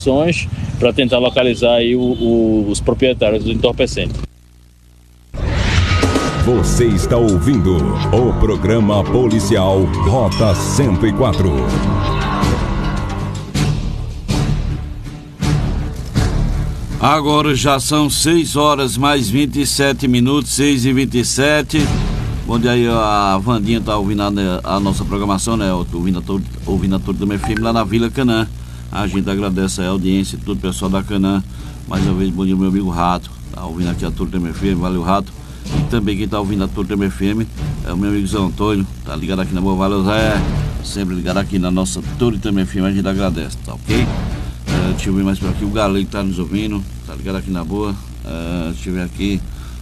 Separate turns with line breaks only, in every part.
para tentar localizar aí os proprietários do entorpecente.
Você está ouvindo o programa policial Rota 104.
Agora já são 6 horas mais 27 minutos, 6h27. Onde aí a Vandinha tá ouvindo a nossa programação, né? Ouvindo a Torre da FM lá na Vila Canaã. A gente agradece a audiência de todo o pessoal da Canaã. Mais uma vez, bom dia, meu amigo Rato. Tá ouvindo aqui a Torre da FM, valeu, Rato. E também quem tá ouvindo a Torre da FM é o meu amigo Zé Antônio, tá ligado aqui na boa, valeu, Zé. Sempre ligado aqui na nossa Torre da FM, a gente agradece, tá ok? Deixa eu ver mais por aqui, o Galego tá nos ouvindo, tá ligado aqui na boa. Deixa eu ver aqui.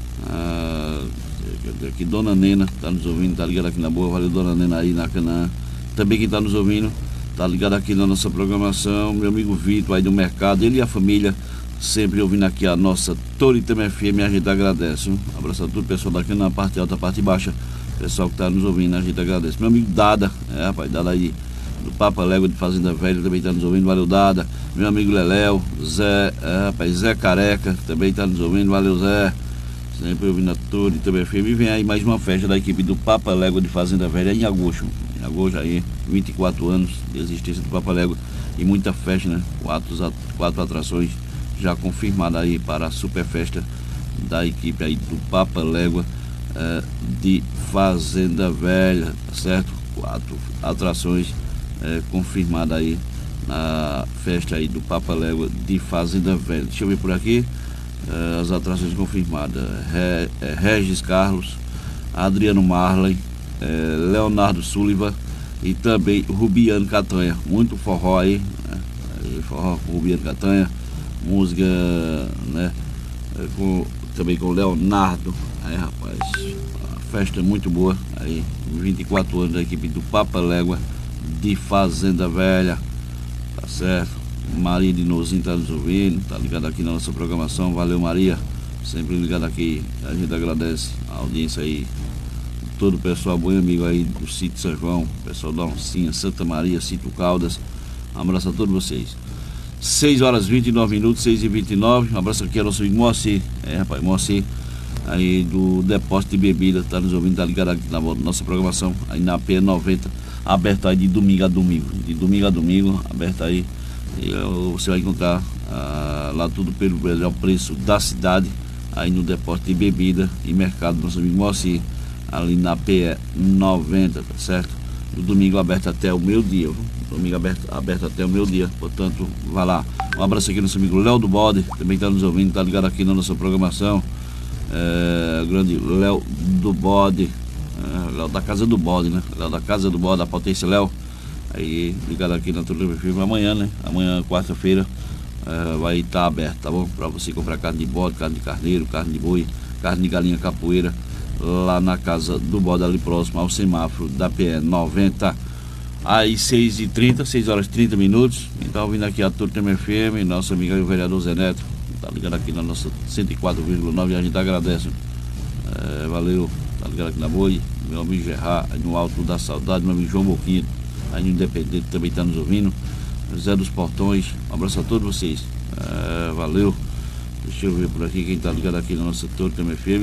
Aqui Dona Nena tá nos ouvindo, tá ligado aqui na boa, valeu, Dona Nena aí na Canaã. Também quem tá nos ouvindo, tá ligado aqui na nossa programação, meu amigo Vitor aí do mercado, ele e a família, sempre ouvindo aqui a nossa Toritama FM, a gente agradece. Um abraço a todo o pessoal daqui na parte alta, parte baixa, pessoal que tá nos ouvindo, a gente agradece. Meu amigo Dada, rapaz, Dada aí do Papa Légua de Fazenda Velha, também tá nos ouvindo, valeu, Dada. Meu amigo Leléo, Zé, rapaz, Zé Careca, também tá nos ouvindo, valeu, Zé. Sempre ouvindo a Toritama FM. E vem aí mais uma festa da equipe do Papa Légua de Fazenda Velha em agosto. Em agosto aí, 24 anos de existência do Papa Légua e muita festa, né? Quatro atrações já confirmada aí para a super festa da equipe aí do Papa Légua de Fazenda Velha, tá certo? 4 atrações confirmadas aí na festa aí do Papa Légua de Fazenda Velha. Deixa eu ver por aqui as atrações confirmadas: Regis Carlos, Adriano Marley, Leonardo Sullivan e também Rubiano Catanha. Muito forró aí, né? Forró com Rubiano Catanha. Música, né, também com o Leonardo, aí, rapaz, a festa é muito boa, aí 24 anos da equipe do Papa Légua de Fazenda Velha, tá certo? Maria de Nozinho tá nos ouvindo, tá ligado aqui na nossa programação, valeu, Maria, sempre ligado aqui, a gente agradece a audiência aí, todo o pessoal, bom amigo aí do Sítio São João, pessoal da Oncinha, Santa Maria, Sítio Caldas, um abraço a todos vocês. 6 horas 29 minutos, 6h29. Um abraço aqui ao nosso amigo Moacir. Rapaz, Moacir aí do depósito de bebida, tá nos ouvindo, tá ligado aqui na nossa programação, aí na P90, aberto aí de domingo a domingo. De domingo a domingo, aberto aí. E você vai encontrar lá tudo pelo melhor preço da cidade, aí no depósito de bebida e mercado do nosso amigo Moacir, ali na P90, tá certo? No domingo aberto até o meio-dia. Domingo aberto até o meio-dia, portanto, vai lá. Um abraço aqui ao nosso amigo Léo do Bode, também está nos ouvindo, está ligado aqui na nossa programação. Grande Léo do Bode, Léo da Casa do Bode, né? Léo da Casa do Bode, da Potência Léo. Aí, ligado aqui na Torre do Filme amanhã, né? Amanhã, quarta-feira, vai estar aberto, tá bom? Para você comprar carne de bode, carne de carneiro, carne de boi, carne de galinha capoeira, lá na Casa do Bode, ali próximo ao semáforo da PE 90. Aí 6h30, 6 horas e 30 minutos. Quem tá ouvindo aqui a Toritama FM, nosso amigo o vereador Zé Neto, tá ligado aqui na nossa 104,9, a gente agradece. Valeu, tá ligado aqui na Boi, meu amigo Gerard, aí no Alto da Saudade, meu amigo João Boquinha, aí no Independente também tá nos ouvindo. Zé dos Portões, um abraço a todos vocês. Valeu. Deixa eu ver por aqui quem tá ligado aqui na nossa Toritama FM.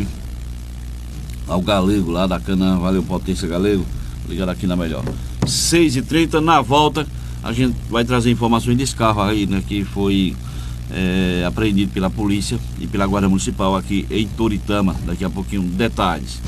Ao Galego lá da Canaã, valeu, Potência Galego, ligado aqui na melhor. 6h30, na volta a gente vai trazer informações desse carro aí, né, que foi apreendido pela polícia e pela Guarda Municipal aqui em Toritama. Daqui a pouquinho, detalhes.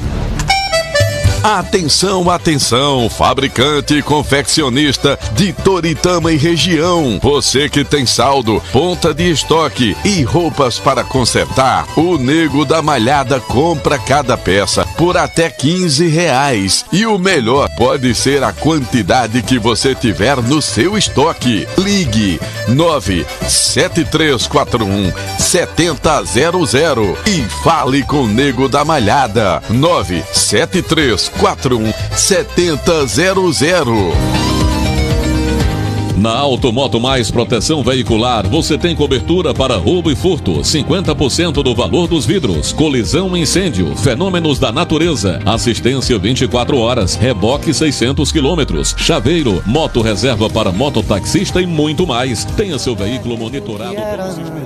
Atenção, atenção, fabricante e confeccionista de Toritama e região. Você que tem saldo, ponta de estoque e roupas para consertar, o Nego da Malhada compra cada peça por até R$15. E o melhor pode ser a quantidade que você tiver no seu estoque. Ligue 97341-7000 e fale com o Nego da Malhada. 97341-7000.
Na Automoto Mais Proteção Veicular, você tem cobertura para roubo e furto, 50% do valor dos vidros, colisão e incêndio, fenômenos da natureza, assistência 24 horas, reboque 600 km, chaveiro, moto reserva para mototaxista e muito mais. Tenha seu veículo monitorado.